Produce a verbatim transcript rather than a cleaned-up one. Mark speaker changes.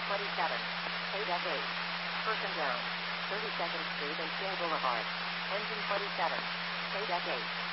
Speaker 1: twenty-seven. K-Deck eight. Person down. thirty-second Street and King Boulevard. Engine twenty-seven. K-Deck eight.